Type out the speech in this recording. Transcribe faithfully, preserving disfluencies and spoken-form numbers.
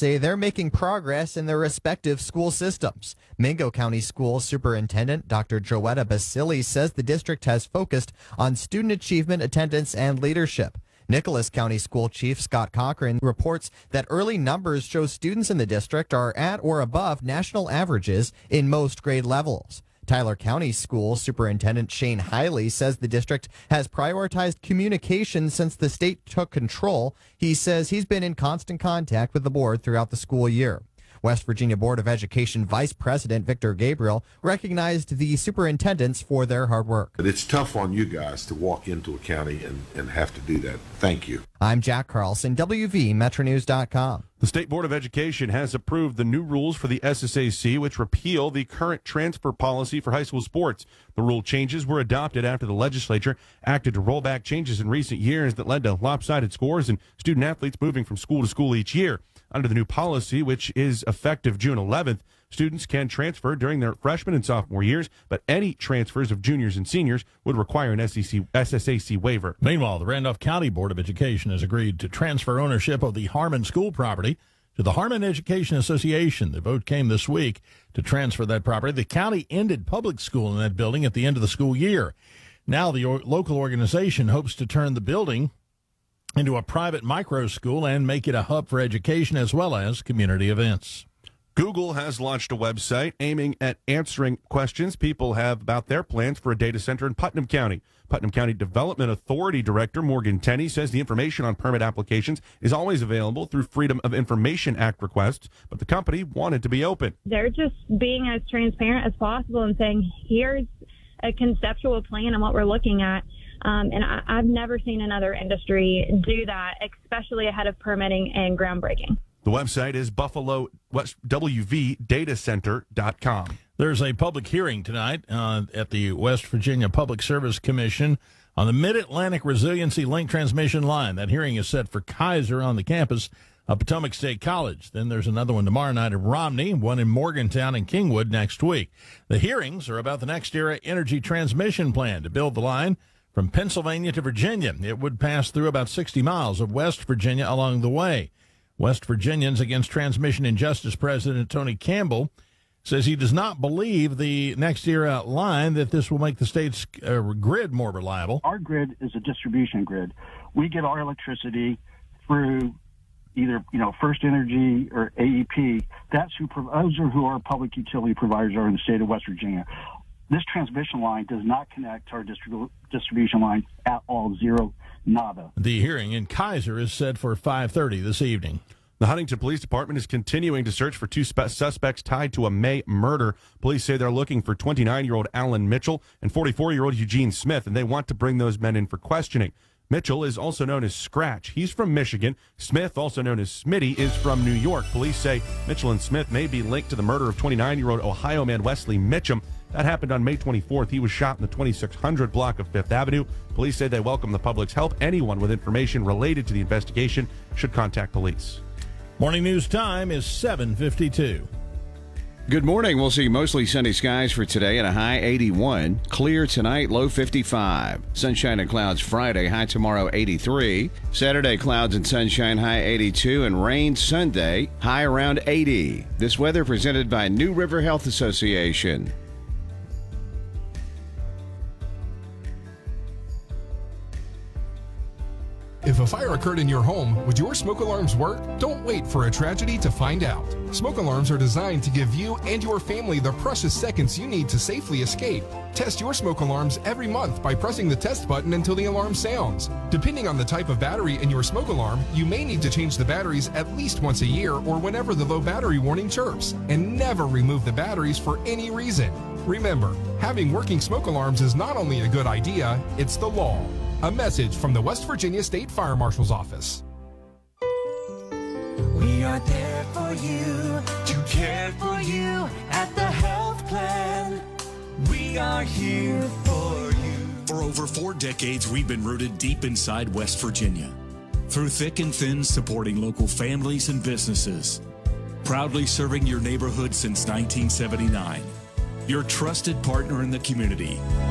say they're making progress in their respective school systems. Mingo County School Superintendent Doctor Joetta Basili says the district has focused on student achievement, attendance, and leadership. Nicholas County School Chief Scott Cochran reports that early numbers show students in the district are at or above national averages in most grade levels. Tyler County School Superintendent Shane Hiley says the district has prioritized communication since the state took control. He says he's been in constant contact with the board throughout the school year. West Virginia Board of Education Vice President Victor Gabriel recognized the superintendents for their hard work. But it's tough on you guys to walk into a county and, and have to do that. Thank you. I'm Jack Carlson, W V Metro News dot com. The State Board of Education has approved the new rules for the S S A C, which repeal the current transfer policy for high school sports. The rule changes were adopted after the legislature acted to roll back changes in recent years that led to lopsided scores and student athletes moving from school to school each year. Under the new policy, which is effective June eleventh, students can transfer during their freshman and sophomore years, but any transfers of juniors and seniors would require an S S A C waiver. Meanwhile, the Randolph County Board of Education has agreed to transfer ownership of the Harmon School property to the Harmon Education Association. The vote came this week to transfer that property. The county ended public school in that building at the end of the school year. Now the or- local organization hopes to turn the building into a private micro school and make it a hub for education as well as community events. Google has launched a website aiming at answering questions people have about their plans for a data center in Putnam County. Putnam County Development Authority Director Morgan Tenney says the information on permit applications is always available through Freedom of Information Act requests, but the company wanted to be open. They're just being as transparent as possible and saying, here's a conceptual plan on what we're looking at. Um, and I, I've never seen another industry do that, especially ahead of permitting and groundbreaking. The website is buffalo w v data center dot com. There's a public hearing tonight uh, at the West Virginia Public Service Commission on the Mid-Atlantic Resiliency Link Transmission Line. That hearing is set for Kaiser on the campus of Potomac State College. Then there's another one tomorrow night in Romney, one in Morgantown and Kingwood next week. The hearings are about the NextEra Energy Transmission Plan to build the line from Pennsylvania to Virginia. It would pass through about sixty miles of West Virginia along the way. West Virginians Against Transmission Injustice President Tony Campbell says he does not believe the NextEra line that this will make the state's uh, grid more reliable. Our grid is a distribution grid. We get our electricity through either, you know, First Energy or A E P. That's who, those are who our public utility providers are in the state of West Virginia. This transmission line does not connect to our distribu- distribution line at all, zero, nada. The hearing in Kaiser is set for five thirty this evening. The Huntington Police Department is continuing to search for two spe- suspects tied to a May murder. Police say they're looking for twenty-nine-year-old Alan Mitchell and forty-four-year-old Eugene Smith, and they want to bring those men in for questioning. Mitchell is also known as Scratch. He's from Michigan. Smith, also known as Smitty, is from New York. Police say Mitchell and Smith may be linked to the murder of twenty-nine-year-old Ohio man Wesley Mitchum. That happened on May twenty-fourth. He was shot in the twenty-six hundred block of Fifth Avenue. Police say they welcome the public's help. Anyone with information related to the investigation should contact police. Morning news time is seven fifty-two. Good morning. We'll see mostly sunny skies for today at a high eighty-one. Clear tonight, low fifty-five. Sunshine and clouds Friday, high tomorrow eighty-three. Saturday, clouds and sunshine, high eighty-two. And rain Sunday, high around eighty. This weather presented by New River Health Association. If a fire occurred in your home, would your smoke alarms work? Don't wait for a tragedy to find out. Smoke alarms are designed to give you and your family the precious seconds you need to safely escape. Test your smoke alarms every month by pressing the test button until the alarm sounds. Depending on the type of battery in your smoke alarm, you may need to change the batteries at least once a year or whenever the low battery warning chirps. And never remove the batteries for any reason. Remember, having working smoke alarms is not only a good idea, it's the law. A message from the West Virginia State Fire Marshal's Office. We are there for you, to care for you at the health plan. We are here for you. For over four decades, we've been rooted deep inside West Virginia. Through thick and thin, supporting local families and businesses. Proudly serving your neighborhood since nineteen seventy-nine. Your trusted partner in the community.